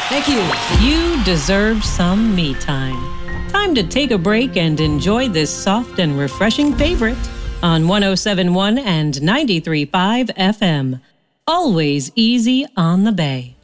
Thank you. You deserve some me time. Time to take a break and enjoy this soft and refreshing favorite on 107.1 and 93.5 FM. Always easy on the Bay.